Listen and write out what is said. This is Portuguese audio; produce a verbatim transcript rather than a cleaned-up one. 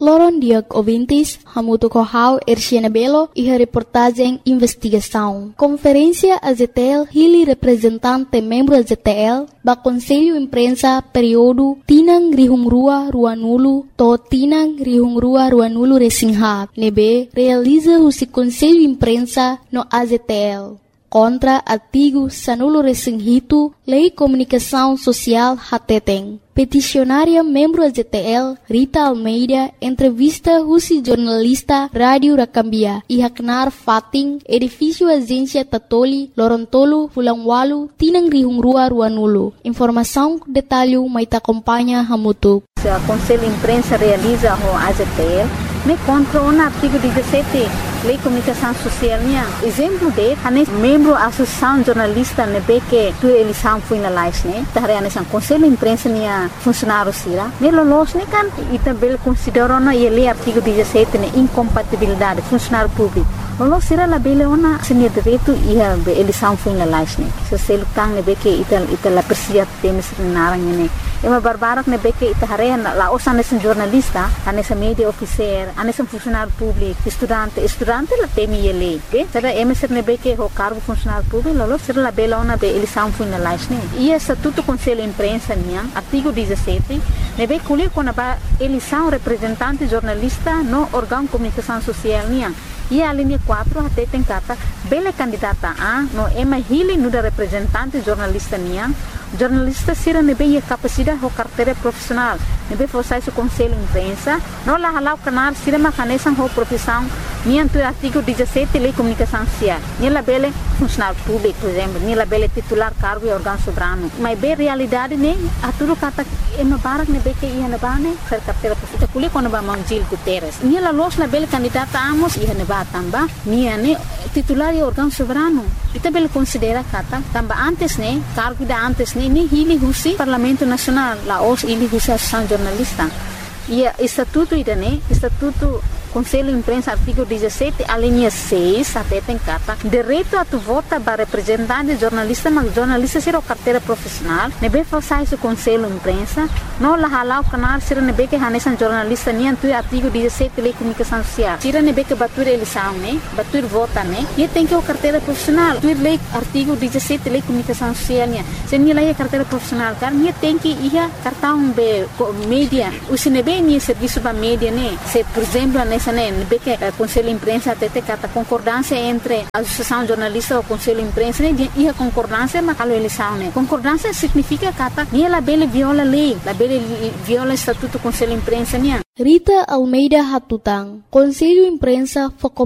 Loron Diak ouvintes, Hamuto Kohau, Erciana Belo e a reportagem Investigação. Conferência A Z T L, Hili representante membro A Z T L, ba Conselho Imprensa período Tinang Rihungrua Ruanulu, to Tinang Rihungrua Ruanulu Resinghat, nebe realiza o Conselho Imprensa no A Z T L. Contra artigo Sanulo Resinghito, Lei Comunicação Social Hateteng. Peticionária membro A Z T L, Rita Almeida, entrevista Rusi jornalista Rádio Rakambia e Haknar Fating, edifício Agência Tatoli, Lorontolo, Fulangwalu, Tinang Rihungrua Ruanulu. Informação, detalhe, Maita acompanha Hamutuk. O Conselho Imprensa realiza o A Z T L, me contra o artigo dezessete, Lei Comunicação Social. Exemplo de, a membro da Associação Jornalista, ne que tu eleição foi na live, né? Tahre a Conselho Imprensa nia funcionário sira. Ne lolos ne kan ita bel considera na ele artigo dezessete ne incompatibilidade funcionário público. Lolos sira la bele ona senia direito e a eleição foi na live, né? Se se lutang ne que ita ita la persia temes narang ne. É uma barbara que be que ita hare la osa nesse jornalista, a nessa mídia oficial, a nesse funcionário público, estudante, estudante la temi ele, que será emisser ne be que o cargo funcionário público, lolo será la bela ona be eleição foi na live, né? E estatuto Conselho Imprensa nia, artigo dezessete, ne be culi com a eleição representante jornalista no órgão comunicação social nia. E a linha quatro até tem cata bela candidata a no ema hili no da representante jornalista nia. Jornalista sira nebe a capacidade ou carteira profissional nebe forçar o Conselho Imprensa não lá halau canar sira macanesan ou profissão nianto artigo dezessete Lei Comunicação Social nila bele funcionário público por exemplo nila bele titular cargo e órgão soberano mas bem realidade né a tudo kata ema barak nebe que ia na bane ser carteira profissional kuli quando ba mangjil Guterres nila los na bele candidata amos ia na ba tamba nia ne titular e órgão soberano ita bele considera kata tamba antes né cargo da antes né ini hili husi Parlamento Nacional la os hili husi Associação Jornalista e estatuto ida né estatuto Conselho Imprensa artigo dezessete a linha seis até tem cata direito a tu vota para representante jornalista mas jornalista ser o carteira profissional nebe forçar o Conselho Imprensa não la halau canal ser nebe que hanesan jornalista nem tu artigo dezessete Lei Comunicação Social tira nebe que batur eleição né batur vota né e tem que o carteira profissional tu lei artigo dezessete Lei Comunicação Social né se nem lá é carteira profissional cara nem tem que ia cartão be mídia o se nebe nem serviço para mídia né se por exemplo Nebe que o Conselho Imprensa até tem a concordância entre a Associação Jornalista e o Conselho Imprensa e a concordância na eleição. Concordância significa que ela bele viola a lei, ela bele viola o Estatuto do Conselho Imprensa. Rita Almeida Hatutang, Conselho Imprensa